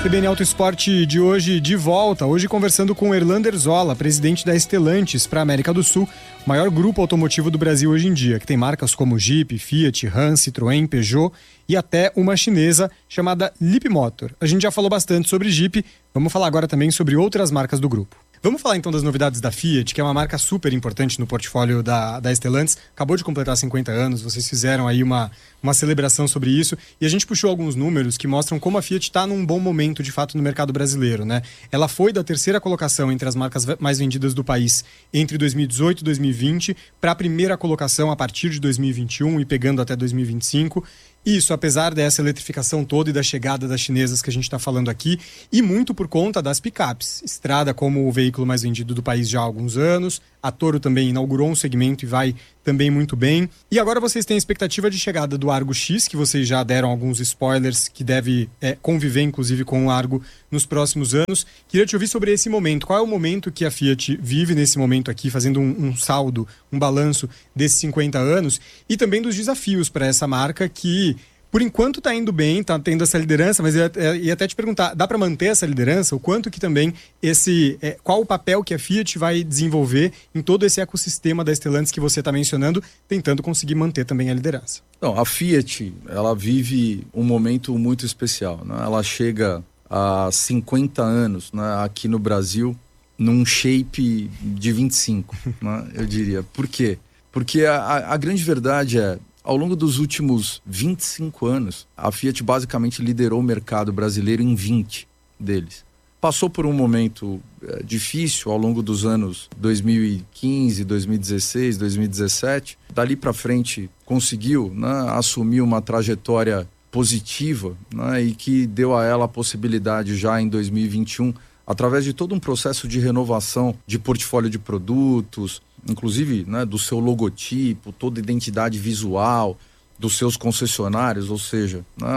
CBN Auto Esporte de hoje de volta, hoje conversando com Erlander Zola, presidente da Stellantis para a América do Sul, o maior grupo automotivo do Brasil hoje em dia, que tem marcas como Jeep, Fiat, Ram, Citroën, Peugeot e até uma chinesa chamada Leapmotor. A gente já falou bastante sobre Jeep, vamos falar agora também sobre outras marcas do grupo. Vamos falar então das novidades da Fiat, que é uma marca super importante no portfólio da Stellantis. Acabou de completar 50 anos, vocês fizeram aí uma celebração sobre isso. E a gente puxou alguns números que mostram como a Fiat está num bom momento, de fato, no mercado brasileiro, né? Ela foi da terceira colocação entre as marcas mais vendidas do país entre 2018 e 2020 para a primeira colocação a partir de 2021 e pegando até 2025. Isso, apesar dessa eletrificação toda e da chegada das chinesas que a gente está falando aqui, e muito por conta das picapes. Strada como o veículo mais vendido do país já há alguns anos, a Toro também inaugurou um segmento e vai também muito bem. E agora vocês têm a expectativa de chegada do Argo X, que vocês já deram alguns spoilers, que deve conviver inclusive com o Argo nos próximos anos. Queria te ouvir sobre esse momento. Qual é o momento que a Fiat vive nesse momento aqui, fazendo um saldo, um balanço desses 50 anos, e também dos desafios para essa marca que, por enquanto, está indo bem, está tendo essa liderança, mas ia até te perguntar, dá para manter essa liderança? O quanto que também qual o papel que a Fiat vai desenvolver em todo esse ecossistema da Stellantis que você está mencionando, tentando conseguir manter também a liderança? Não, a Fiat, ela vive um momento muito especial, né? Ela chega há 50 anos, né, aqui no Brasil, num shape de 25, né, eu diria. Por quê? Porque a grande verdade é, ao longo dos últimos 25 anos, a Fiat basicamente liderou o mercado brasileiro em 20 deles. Passou por um momento difícil ao longo dos anos 2015, 2016, 2017. Dali para frente conseguiu, né, assumir uma trajetória positiva, né, e que deu a ela a possibilidade já em 2021, através de todo um processo de renovação de portfólio de produtos, inclusive, né, do seu logotipo, toda a identidade visual dos seus concessionários, ou seja, né,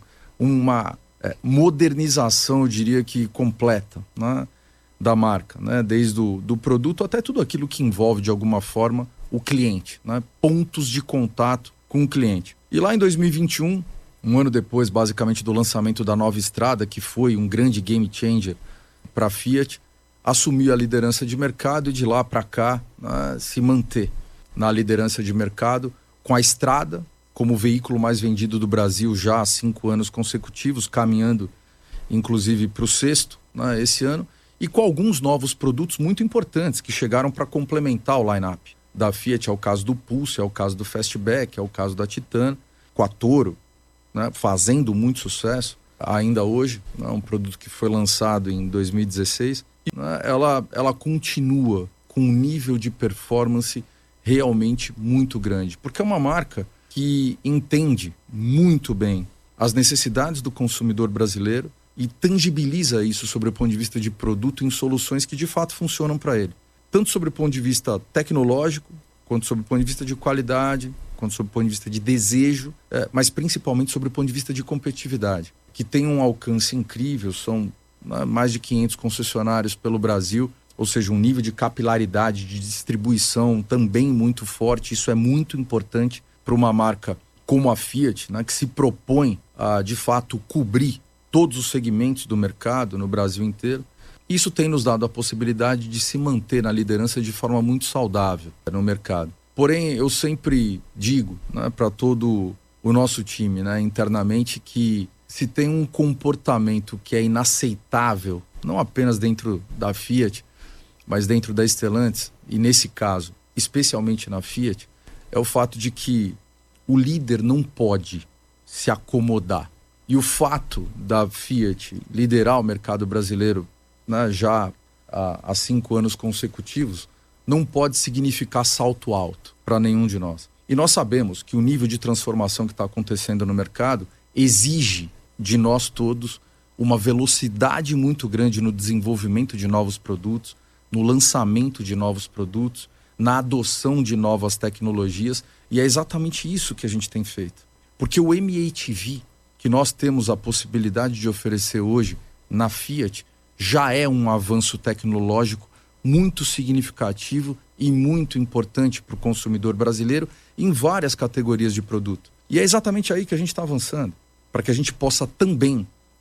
uma modernização, eu diria que completa, né, da marca, né, desde do produto até tudo aquilo que envolve de alguma forma o cliente, né, pontos de contato com o cliente. E lá em 2021, um ano depois basicamente do lançamento da nova Strada, que foi um grande game changer para a Fiat, assumiu a liderança de mercado e de lá para cá, né, se manter na liderança de mercado com a Strada como o veículo mais vendido do Brasil já há 5 anos consecutivos, caminhando inclusive para o 6º, né, esse ano, e com alguns novos produtos muito importantes que chegaram para complementar o line-up da Fiat. É o caso do Pulse, é o caso do Fastback, é o caso da Titan, com a Toro, né, fazendo muito sucesso ainda hoje, né, um produto que foi lançado em 2016. Né, ela continua com um nível de performance realmente muito grande, porque é uma marca que entende muito bem as necessidades do consumidor brasileiro e tangibiliza isso sobre o ponto de vista de produto em soluções que de fato funcionam para ele. Tanto sobre o ponto de vista tecnológico, quanto sobre o ponto de vista de qualidade, quanto sobre o ponto de vista de desejo, mas principalmente sobre o ponto de vista de competitividade, que tem um alcance incrível, são, né, mais de 500 concessionários pelo Brasil, ou seja, um nível de capilaridade, de distribuição também muito forte. Isso é muito importante para uma marca como a Fiat, né, que se propõe a, de fato, cobrir todos os segmentos do mercado no Brasil inteiro. Isso tem nos dado a possibilidade de se manter na liderança de forma muito saudável no mercado. Porém, eu sempre digo, né, para todo o nosso time, né, internamente, que se tem um comportamento que é inaceitável, não apenas dentro da Fiat, mas dentro da Stellantis, e nesse caso, especialmente na Fiat, é o fato de que o líder não pode se acomodar. E o fato da Fiat liderar o mercado brasileiro, né, já há 5 anos consecutivos, não pode significar salto alto para nenhum de nós. E nós sabemos que o nível de transformação que está acontecendo no mercado exige de nós todos uma velocidade muito grande no desenvolvimento de novos produtos, no lançamento de novos produtos, na adoção de novas tecnologias, e é exatamente isso que a gente tem feito. Porque o MHV, que nós temos a possibilidade de oferecer hoje na Fiat, já é um avanço tecnológico muito significativo e muito importante para o consumidor brasileiro em várias categorias de produto. E é exatamente aí que a gente está avançando, para que a gente possa também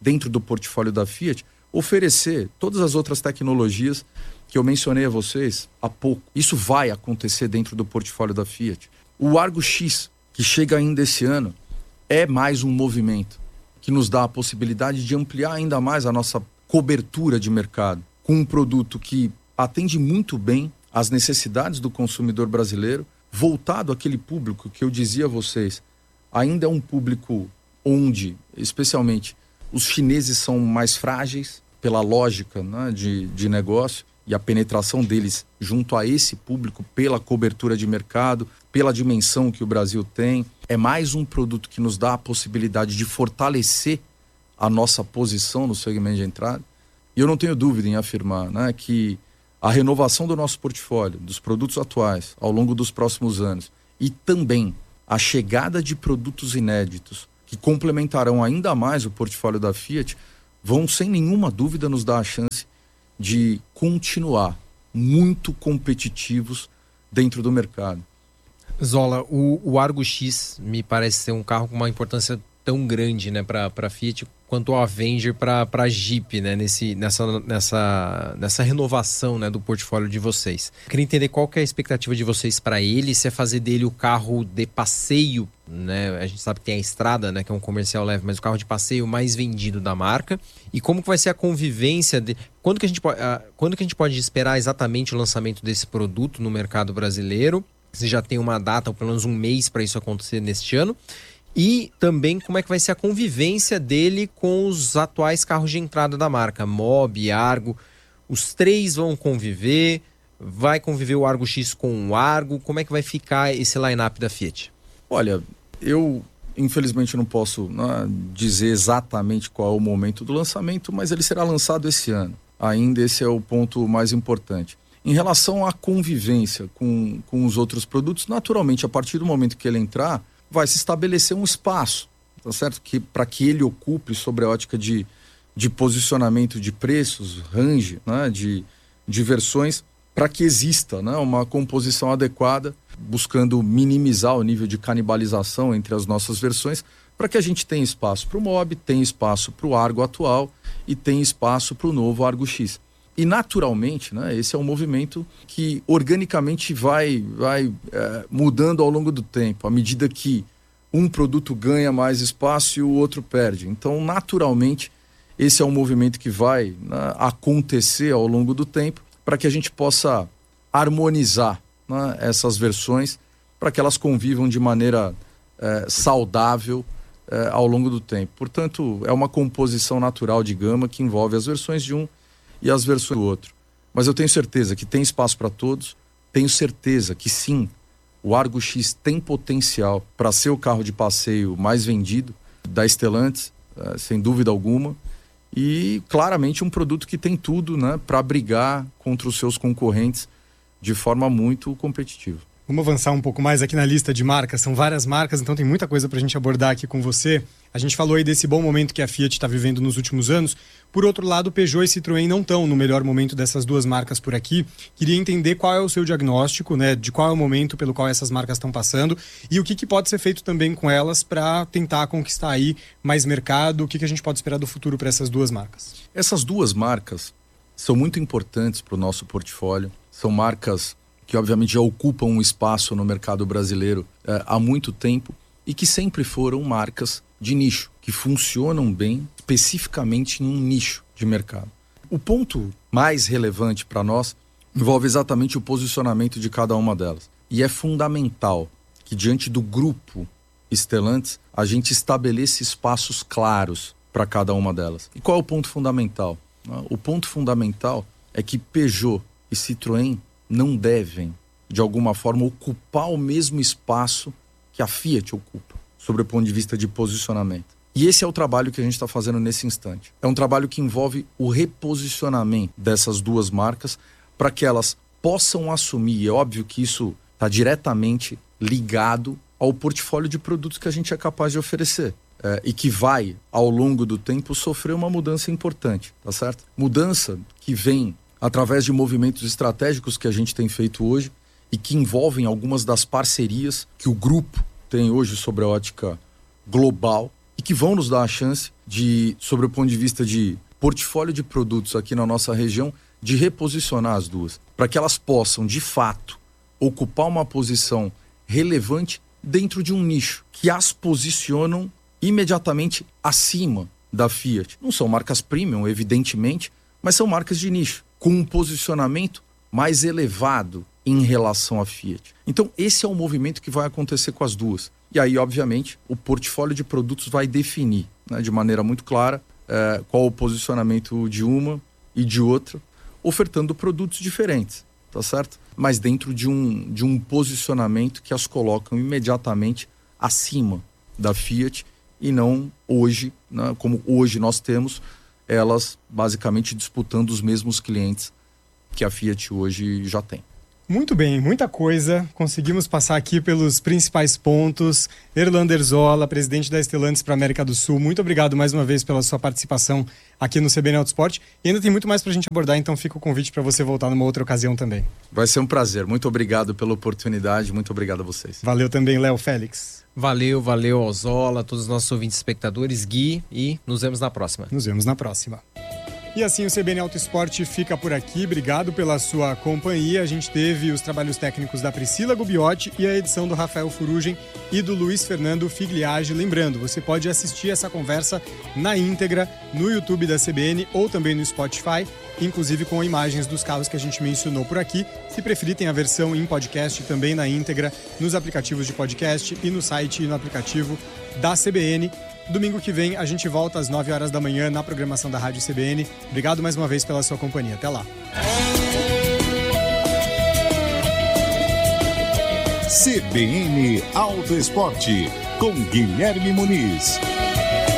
dentro do portfólio da Fiat, oferecer todas as outras tecnologias que eu mencionei a vocês há pouco. Isso vai acontecer dentro do portfólio da Fiat. O Argo X, que chega ainda esse ano, é mais um movimento que nos dá a possibilidade de ampliar ainda mais a nossa cobertura de mercado, com um produto que atende muito bem às necessidades do consumidor brasileiro, voltado àquele público que eu dizia a vocês, ainda é um público onde, especialmente, os chineses são mais frágeis pela lógica, né, de negócio, e a penetração deles junto a esse público pela cobertura de mercado, pela dimensão que o Brasil tem. É mais um produto que nos dá a possibilidade de fortalecer a nossa posição no segmento de entrada. E eu não tenho dúvida em afirmar, né, que a renovação do nosso portfólio, dos produtos atuais, ao longo dos próximos anos, e também a chegada de produtos inéditos que complementarão ainda mais o portfólio da Fiat, vão sem nenhuma dúvida nos dar a chance de continuar muito competitivos dentro do mercado. Zola, o Argo X me parece ser um carro com uma importância tão grande, né, para a Fiat quanto o Avenger para a Jeep, né, nessa renovação, né, do portfólio de vocês. Eu queria entender qual que é a expectativa de vocês para ele, se é fazer dele o carro de passeio, né? A gente sabe que tem a Estrada, né, que é um comercial leve, mas o carro de passeio mais vendido da marca. E como que vai ser a convivência quando que a gente pode esperar exatamente o lançamento desse produto no mercado brasileiro? Se já tem uma data, ou pelo menos um mês para isso acontecer neste ano. E também como é que vai ser a convivência dele com os atuais carros de entrada da marca, Mobi, Argo. Os três vão conviver? Vai conviver o Argo X com o Argo? Como é que vai ficar esse line-up da Fiat? Olha, eu infelizmente não posso, né, dizer exatamente qual é o momento do lançamento, mas ele será lançado esse ano. Ainda esse é o ponto mais importante. Em relação à convivência com os outros produtos, naturalmente, a partir do momento que ele entrar, vai se estabelecer um espaço, tá certo? Para que ele ocupe sobre a ótica de posicionamento de preços, range, né, de versões, para que exista, né, uma composição adequada, buscando minimizar o nível de canibalização entre as nossas versões, para que a gente tenha espaço para o Mobi, tenha espaço para o Argo atual e tenha espaço para o novo Argo X. E naturalmente, né, esse é um movimento que organicamente vai mudando ao longo do tempo, à medida que um produto ganha mais espaço e o outro perde. Então, naturalmente, esse é um movimento que vai, né, acontecer ao longo do tempo para que a gente possa harmonizar, né, essas versões, para que elas convivam de maneira saudável ao longo do tempo. Portanto, é uma composição natural de gama que envolve as versões de um e as versões do outro. Mas eu tenho certeza que tem espaço para todos, tenho certeza que sim, o Argo X tem potencial para ser o carro de passeio mais vendido da Stellantis, sem dúvida alguma, e claramente um produto que tem tudo, né, para brigar contra os seus concorrentes de forma muito competitiva. Vamos avançar um pouco mais aqui na lista de marcas. São várias marcas, então tem muita coisa para a gente abordar aqui com você. A gente falou aí desse bom momento que a Fiat está vivendo nos últimos anos. Por outro lado, Peugeot e Citroën não estão no melhor momento dessas duas marcas por aqui. Queria entender qual é o seu diagnóstico, né, de qual é o momento pelo qual essas marcas estão passando e o que pode ser feito também com elas para tentar conquistar aí mais mercado. O que a gente pode esperar do futuro para essas duas marcas? Essas duas marcas são muito importantes para o nosso portfólio. São marcas que obviamente já ocupam um espaço no mercado brasileiro há muito tempo e que sempre foram marcas de nicho, que funcionam bem especificamente em um nicho de mercado. O ponto mais relevante para nós envolve exatamente o posicionamento de cada uma delas. E é fundamental que diante do grupo Stellantis a gente estabeleça espaços claros para cada uma delas. E qual é o ponto fundamental? O ponto fundamental é que Peugeot e Citroën não devem, de alguma forma, ocupar o mesmo espaço que a Fiat ocupa, sob o ponto de vista de posicionamento. E esse é o trabalho que a gente está fazendo nesse instante. É um trabalho que envolve o reposicionamento dessas duas marcas para que elas possam assumir, e é óbvio que isso está diretamente ligado ao portfólio de produtos que a gente é capaz de oferecer. E que vai, ao longo do tempo, sofrer uma mudança importante, tá certo? Mudança que vem através de movimentos estratégicos que a gente tem feito hoje e que envolvem algumas das parcerias que o grupo tem hoje sobre a ótica global, e que vão nos dar a chance de, sobre o ponto de vista de portfólio de produtos aqui na nossa região, de reposicionar as duas, para que elas possam, de fato, ocupar uma posição relevante dentro de um nicho, que as posicionam imediatamente acima da Fiat. Não são marcas premium, evidentemente, mas são marcas de nicho, com um posicionamento mais elevado em relação à Fiat. Então, esse é o movimento que vai acontecer com as duas. E aí, obviamente, o portfólio de produtos vai definir, né, de maneira muito clara qual o posicionamento de uma e de outra, ofertando produtos diferentes, tá certo? Mas dentro de um posicionamento que as colocam imediatamente acima da Fiat e não hoje, né, como hoje nós temos, elas basicamente disputando os mesmos clientes que a Fiat hoje já tem. Muito bem, muita coisa. Conseguimos passar aqui pelos principais pontos. Erlander Zola, presidente da Stellantis para a América do Sul, muito obrigado mais uma vez pela sua participação aqui no CBN Autosport. E ainda tem muito mais para a gente abordar, então fica o convite para você voltar numa outra ocasião também. Vai ser um prazer. Muito obrigado pela oportunidade. Muito obrigado a vocês. Valeu também, Léo Félix. Valeu ao Zola, todos os nossos ouvintes e espectadores, Gui, e nos vemos na próxima. Nos vemos na próxima. E assim o CBN Autosport fica por aqui. Obrigado pela sua companhia. A gente teve os trabalhos técnicos da Priscila Gubiotti e a edição do Rafael Furugem e do Luiz Fernando Figliage. Lembrando, você pode assistir essa conversa na íntegra no YouTube da CBN ou também no Spotify, inclusive com imagens dos carros que a gente mencionou por aqui. Se preferir, tem a versão em podcast também na íntegra nos aplicativos de podcast e no site e no aplicativo da CBN. Domingo que vem a gente volta às 9 horas da manhã na programação da Rádio CBN. Obrigado mais uma vez pela sua companhia. Até lá. CBN Autoesporte com Guilherme Muniz.